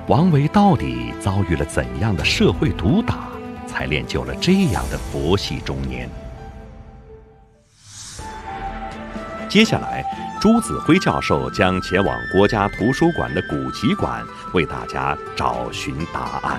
王维到底遭遇了怎样的社会毒打，才练就了这样的佛系中年？接下来，朱子辉教授将前往国家图书馆的古籍馆，为大家找寻答案。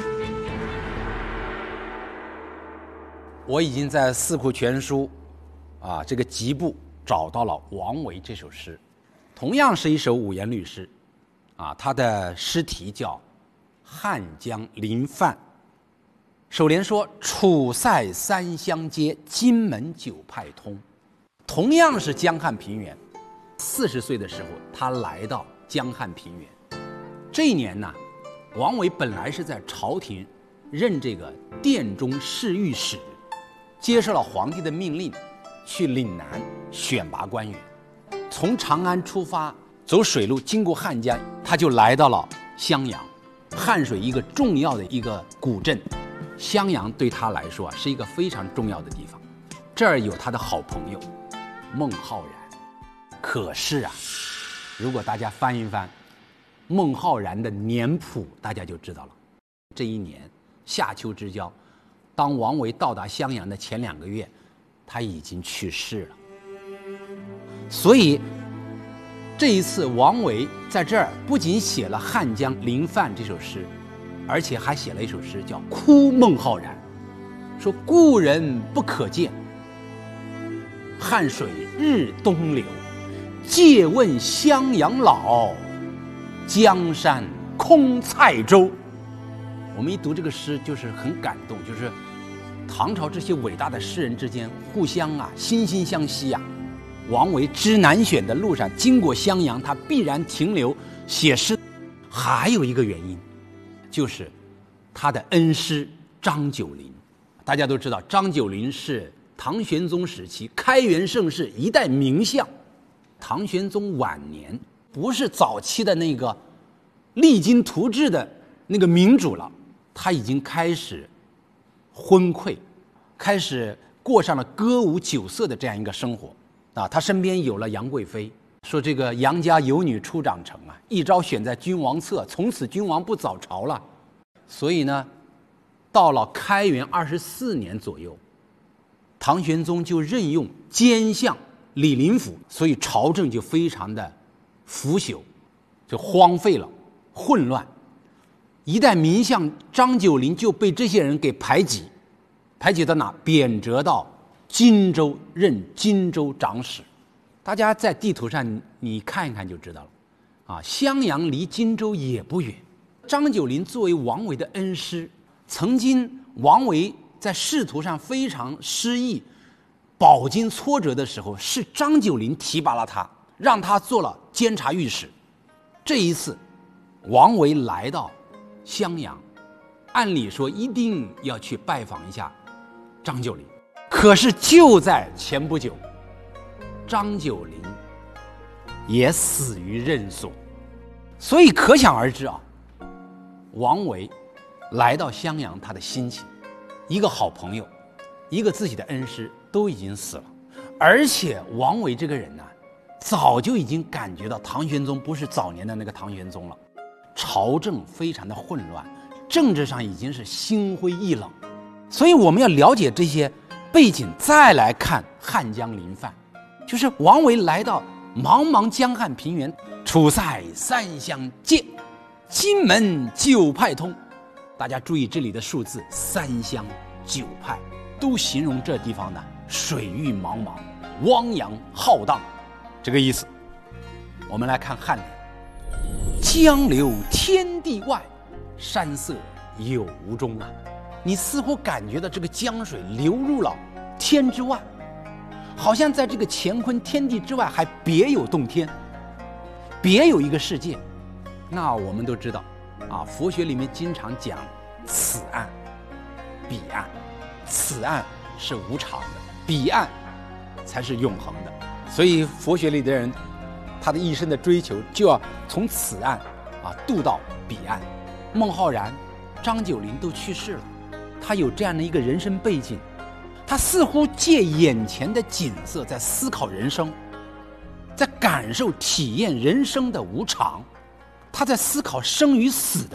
我已经在《四库全书》这个集部找到了王维这首诗，同样是一首五言律诗，它的诗题叫《汉江临泛》。首联说：“楚塞三湘接，荆门九派通。”同样是江汉平原，40岁的时候，他来到江汉平原。这一年呢，王维本来是在朝廷任这个殿中侍御史，接受了皇帝的命令，去岭南选拔官员。从长安出发，走水路经过汉江，他就来到了襄阳，汉水一个重要的一个古镇。襄阳对他来说是一个非常重要的地方，这儿有他的好朋友孟浩然。可是如果大家翻一翻孟浩然的年谱，大家就知道了。这一年夏秋之交，当王维到达襄阳的前2个月，他已经去世了。所以这一次王维在这儿不仅写了《汉江临泛》这首诗，而且还写了一首诗叫《哭孟浩然》，说故人不可见，汉水日东流，借问襄阳老，江山空蔡州。我们一读这个诗就是很感动，就是唐朝这些伟大的诗人之间互相惺惺相惜王维知南选的路上经过襄阳，他必然停留写诗。还有一个原因，就是他的恩师张九龄。大家都知道，张九龄是唐玄宗时期开元盛世一代名相。唐玄宗晚年不是早期的那个励精图治的那个明主了，他已经开始昏聩，开始过上了歌舞酒色的这样一个生活他身边有了杨贵妃，说这个杨家有女初长成一朝选在君王侧，从此君王不早朝了。所以呢，到了开元24年左右，唐玄宗就任用监相李林甫，所以朝政就非常的腐朽，就荒废了，混乱。一代名相张九龄就被这些人给排挤到哪？贬谪到荆州，任荆州长史。大家在地图上你看一看就知道了襄阳离荆州也不远。张九龄作为王维的恩师，曾经王维在仕途上非常失意、饱经挫折的时候，是张九龄提拔了他，让他做了监察御史。这一次王维来到襄阳，按理说一定要去拜访一下张九龄，可是就在前不久，张九龄也死于任所。所以可想而知王维来到襄阳他的心情，一个好朋友，一个自己的恩师都已经死了，而且王维这个人早就已经感觉到唐玄宗不是早年的那个唐玄宗了，朝政非常的混乱，政治上已经是心灰意冷。所以我们要了解这些背景，再来看汉江临泛，就是王维来到茫茫江汉平原，楚塞三湘接，荆门九派通。大家注意这里的数字，3湘9派，都形容这地方水域茫茫，汪洋浩荡，这个意思。我们来看颔联：江流天地外，山色有无中你似乎感觉到这个江水流入了天之外，好像在这个乾坤天地之外还别有洞天，别有一个世界。那我们都知道佛学里面经常讲此岸彼岸，此岸是无常的，彼岸才是永恒的。所以佛学里的人，他的一生的追求就要从此岸渡到彼岸。孟浩然、张九龄都去世了，他有这样的一个人生背景，他似乎借眼前的景色在思考人生，在感受体验人生的无常，他在思考生与死的